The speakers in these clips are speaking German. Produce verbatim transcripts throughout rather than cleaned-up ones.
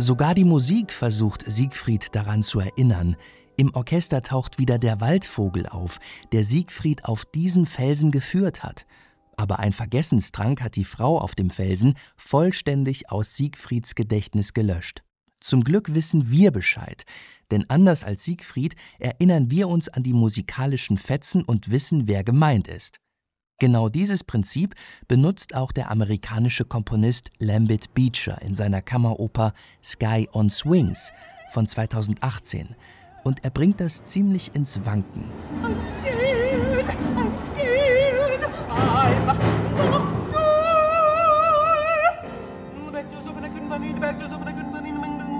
Sogar die Musik versucht Siegfried daran zu erinnern. Im Orchester taucht wieder der Waldvogel auf, der Siegfried auf diesen Felsen geführt hat. Aber ein Vergessenstrank hat die Frau auf dem Felsen vollständig aus Siegfrieds Gedächtnis gelöscht. Zum Glück wissen wir Bescheid, denn anders als Siegfried erinnern wir uns an die musikalischen Fetzen und wissen, wer gemeint ist. Genau dieses Prinzip benutzt auch der amerikanische Komponist Lambit Beecher in seiner Kammeroper Sky on Swings von zweitausendachtzehn. Und er bringt das ziemlich ins Wanken. I'm scared, I'm scared, I'm not sure. Back to something I couldn't find, back to something I couldn't find.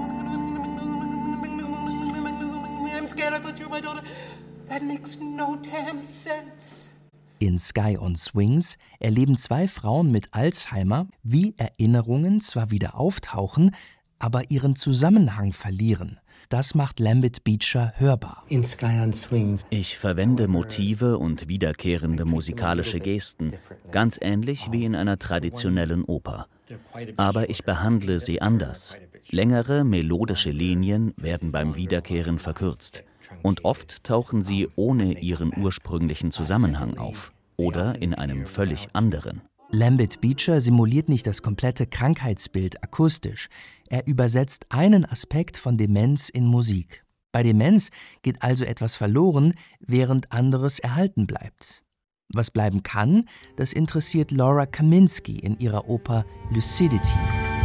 I'm scared, I thought you were my daughter. That makes no damn sense. In Sky on Swings erleben zwei Frauen mit Alzheimer, wie Erinnerungen zwar wieder auftauchen, aber ihren Zusammenhang verlieren. Das macht Lambit Beecher hörbar. In Sky on Swings. Ich verwende Motive und wiederkehrende musikalische Gesten, ganz ähnlich wie in einer traditionellen Oper. Aber ich behandle sie anders. Längere melodische Linien werden beim Wiederkehren verkürzt. Und oft tauchen sie ohne ihren ursprünglichen Zusammenhang auf oder in einem völlig anderen. Lambit Beecher simuliert nicht das komplette Krankheitsbild akustisch. Er übersetzt einen Aspekt von Demenz in Musik. Bei Demenz geht also etwas verloren, während anderes erhalten bleibt. Was bleiben kann, das interessiert Laura Kaminsky in ihrer Oper Lucidity.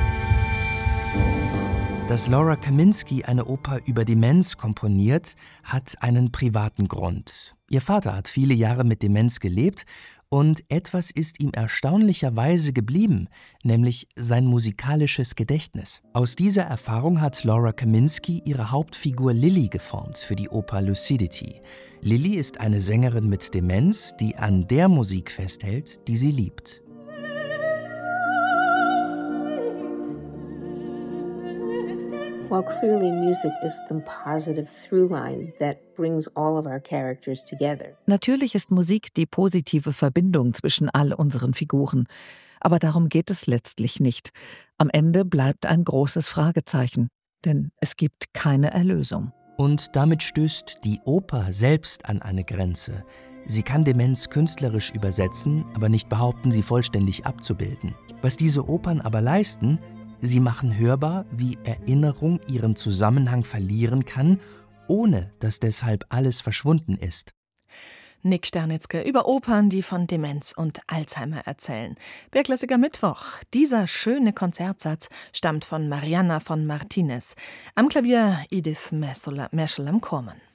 Dass Laura Kaminsky eine Oper über Demenz komponiert, hat einen privaten Grund. Ihr Vater hat viele Jahre mit Demenz gelebt und etwas ist ihm erstaunlicherweise geblieben, nämlich sein musikalisches Gedächtnis. Aus dieser Erfahrung hat Laura Kaminsky ihre Hauptfigur Lily geformt für die Oper Lucidity. Lily ist eine Sängerin mit Demenz, die an der Musik festhält, die sie liebt. Well, clearly music is the positive through line that brings all of our characters together. Natürlich ist Musik die positive Verbindung zwischen all unseren Figuren. Aber darum geht es letztlich nicht. Am Ende bleibt ein großes Fragezeichen, denn es gibt keine Erlösung. Und damit stößt die Oper selbst an eine Grenze. Sie kann Demenz künstlerisch übersetzen, aber nicht behaupten, sie vollständig abzubilden. Was diese Opern aber leisten: Sie machen hörbar, wie Erinnerung ihren Zusammenhang verlieren kann, ohne dass deshalb alles verschwunden ist. Nick Sternitzke über Opern, die von Demenz und Alzheimer erzählen. Bergklassiker Mittwoch. Dieser schöne Konzertsatz stammt von Marianna von Martinez. Am Klavier Edith Merschel am Chormann.